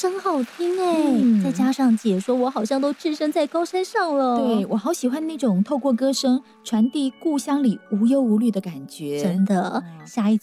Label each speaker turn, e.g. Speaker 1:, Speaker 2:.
Speaker 1: 真好听哎！再加上解说，我好像都置身在高山上了。
Speaker 2: 对，我好喜欢那种透过歌声传递故乡里无忧无虑的感觉。
Speaker 1: 真的，下一